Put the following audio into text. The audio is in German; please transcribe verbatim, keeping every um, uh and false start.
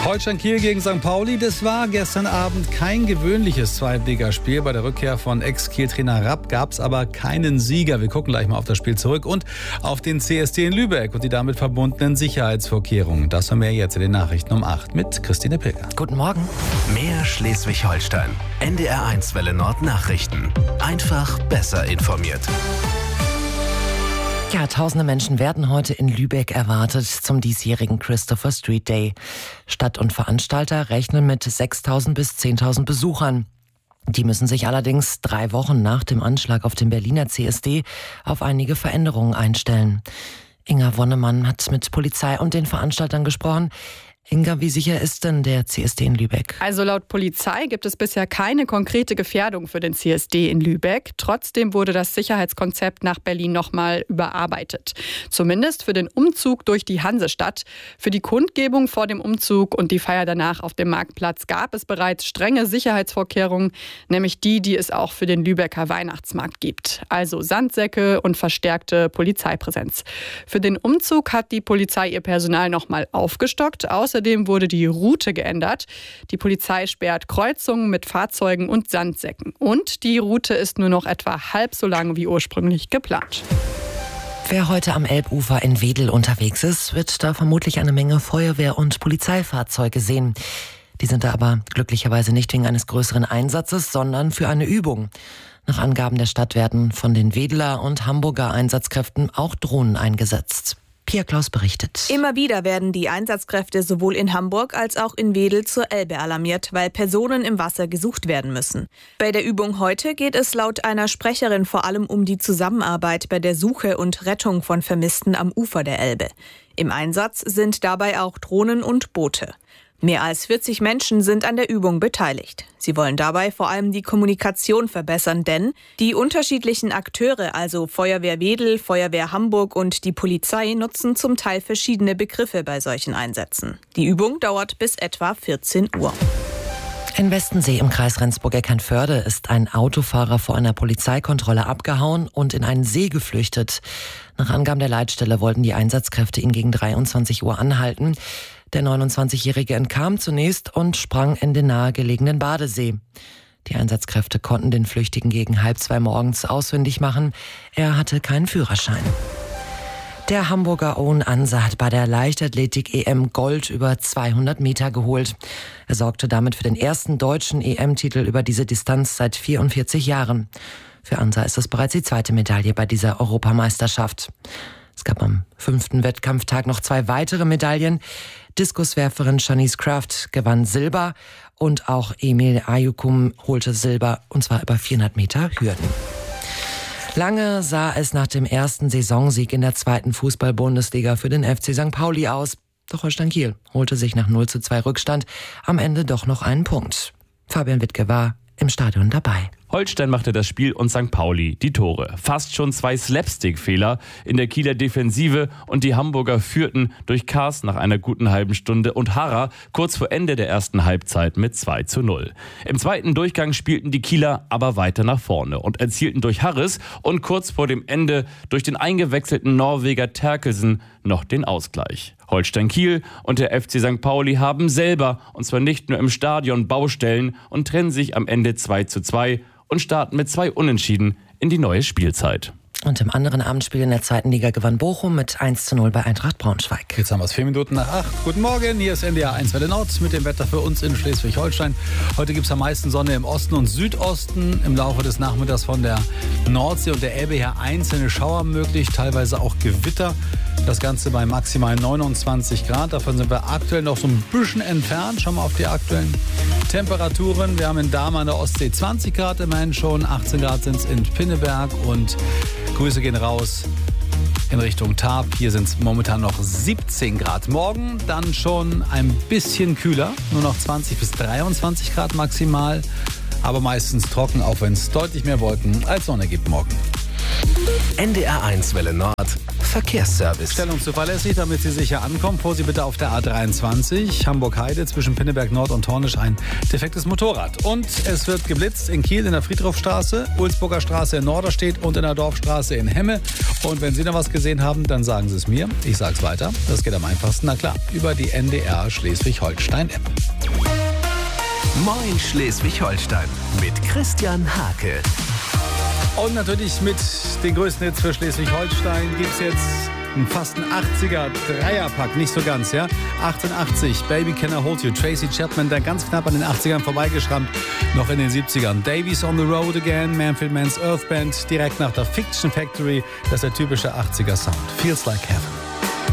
Holstein Kiel gegen Sankt Pauli, das war gestern Abend kein gewöhnliches Zweitligaspiel. Bei der Rückkehr von Ex-Kiel-Trainer Rapp gab es aber keinen Sieger. Wir gucken gleich mal auf das Spiel zurück und auf den C S D in Lübeck und die damit verbundenen Sicherheitsvorkehrungen. Das haben wir jetzt in den Nachrichten um acht mit Christine Pilger. Guten Morgen. Mehr Schleswig-Holstein. N D R eins Welle Nord Nachrichten. Einfach besser informiert. Ja, tausende Menschen werden heute in Lübeck erwartet zum diesjährigen Christopher Street Day. Stadt und Veranstalter rechnen mit sechstausend bis zehntausend Besuchern. Die müssen sich allerdings drei Wochen nach dem Anschlag auf den Berliner C S D auf einige Veränderungen einstellen. Inga Wonnemann hat mit Polizei und den Veranstaltern gesprochen. Inga, wie sicher ist denn der C S D in Lübeck? Also laut Polizei gibt es bisher keine konkrete Gefährdung für den C S D in Lübeck. Trotzdem wurde das Sicherheitskonzept nach Berlin nochmal überarbeitet. Zumindest für den Umzug durch die Hansestadt. Für die Kundgebung vor dem Umzug und die Feier danach auf dem Marktplatz gab es bereits strenge Sicherheitsvorkehrungen, nämlich die, die es auch für den Lübecker Weihnachtsmarkt gibt. Also Sandsäcke und verstärkte Polizeipräsenz. Für den Umzug hat die Polizei ihr Personal nochmal aufgestockt. Außerdem wurde die Route geändert. Die Polizei sperrt Kreuzungen mit Fahrzeugen und Sandsäcken. Und die Route ist nur noch etwa halb so lang wie ursprünglich geplant. Wer heute am Elbufer in Wedel unterwegs ist, wird da vermutlich eine Menge Feuerwehr- und Polizeifahrzeuge sehen. Die sind da aber glücklicherweise nicht wegen eines größeren Einsatzes, sondern für eine Übung. Nach Angaben der Stadt werden von den Wedeler und Hamburger Einsatzkräften auch Drohnen eingesetzt. Pia Klaus berichtet. Immer wieder werden die Einsatzkräfte sowohl in Hamburg als auch in Wedel zur Elbe alarmiert, weil Personen im Wasser gesucht werden müssen. Bei der Übung heute geht es laut einer Sprecherin vor allem um die Zusammenarbeit bei der Suche und Rettung von Vermissten am Ufer der Elbe. Im Einsatz sind dabei auch Drohnen und Boote. Mehr als vierzig Menschen sind an der Übung beteiligt. Sie wollen dabei vor allem die Kommunikation verbessern, denn die unterschiedlichen Akteure, also Feuerwehr Wedel, Feuerwehr Hamburg und die Polizei, nutzen zum Teil verschiedene Begriffe bei solchen Einsätzen. Die Übung dauert bis etwa vierzehn Uhr. In Westensee im Kreis Rendsburg-Eckernförde ist ein Autofahrer vor einer Polizeikontrolle abgehauen und in einen See geflüchtet. Nach Angaben der Leitstelle wollten die Einsatzkräfte ihn gegen dreiundzwanzig Uhr anhalten. Der neunundzwanzigjährige entkam zunächst und sprang in den nahegelegenen Badesee. Die Einsatzkräfte konnten den Flüchtigen gegen halb zwei morgens ausfindig machen. Er hatte keinen Führerschein. Der Hamburger Owen Ansa hat bei der Leichtathletik-E M Gold über zweihundert Meter geholt. Er sorgte damit für den ersten deutschen E M-Titel über diese Distanz seit vierundvierzig Jahren. Für Ansa ist es bereits die zweite Medaille bei dieser Europameisterschaft. Es gab am fünften Wettkampftag noch zwei weitere Medaillen. Diskuswerferin Shanice Kraft gewann Silber und auch Emil Ayukum holte Silber, und zwar über vierhundert Meter Hürden. Lange sah es nach dem ersten Saisonsieg in der zweiten Fußball-Bundesliga für den F C Sankt Pauli aus. Doch Holstein Kiel holte sich nach null zu zwei Rückstand am Ende doch noch einen Punkt. Fabian Wittke war im Stadion dabei. Holstein machte das Spiel und Sankt Pauli die Tore. Fast schon zwei Slapstick-Fehler in der Kieler Defensive und die Hamburger führten durch Kars nach einer guten halben Stunde und Harrer kurz vor Ende der ersten Halbzeit mit zwei zu null. Im zweiten Durchgang spielten die Kieler aber weiter nach vorne und erzielten durch Harris und kurz vor dem Ende durch den eingewechselten Norweger Terkelsen noch den Ausgleich. Holstein Kiel und der F C Sankt Pauli haben selber, und zwar nicht nur im Stadion, Baustellen und trennen sich am Ende zwei zu zwei und starten mit zwei Unentschieden in die neue Spielzeit. Und im anderen Abendspiel in der zweiten Liga gewann Bochum mit eins zu null bei Eintracht Braunschweig. Jetzt haben wir es vier Minuten nach acht. Guten Morgen, hier ist N D R eins Welle Nord mit dem Wetter für uns in Schleswig-Holstein. Heute gibt es am meisten Sonne im Osten und Südosten. Im Laufe des Nachmittags von der Nordsee und der Elbe her einzelne Schauer möglich, teilweise auch Gewitter. Das Ganze bei maximal neunundzwanzig Grad. Davon sind wir aktuell noch so ein bisschen entfernt. Schauen wir auf die aktuellen Temperaturen. Wir haben in Dahme an der Ostsee zwanzig Grad immerhin schon. achtzehn Grad sind es in Pinneberg und Grüße gehen raus in Richtung Tarp. Hier sind es momentan noch siebzehn Grad. Morgen dann schon ein bisschen kühler. Nur noch zwanzig bis dreiundzwanzig Grad maximal. Aber meistens trocken, auch wenn es deutlich mehr Wolken als Sonne gibt morgen. N D R eins Welle Nord Verkehrsservice. Stellung zuverlässig, damit Sie sicher ankommen. Vorsicht bitte auf der A dreiundzwanzig, Hamburg-Heide, zwischen Pinneberg Nord und Tornisch ein defektes Motorrad. Und es wird geblitzt in Kiel in der Friedhofstraße, Ulsburger Straße in Norderstedt und in der Dorfstraße in Hemme. Und wenn Sie noch was gesehen haben, dann sagen Sie es mir. Ich sage es weiter. Das geht am einfachsten, na klar, über die N D R Schleswig-Holstein-App. Moin Schleswig-Holstein mit Christian Hake. Und natürlich mit den größten Hits für Schleswig-Holstein gibt es jetzt einen fast einen achtziger Dreierpack, nicht so ganz, ja? achtundachtzig, Baby Can I Hold You, Tracy Chapman, der ganz knapp an den achtzigern vorbeigeschrammt, noch in den siebzigern. Davies on the Road Again, Manfield Mann's Earth Band, direkt nach der Fiction Factory, das ist der typische achtziger Sound. Feels Like Heaven.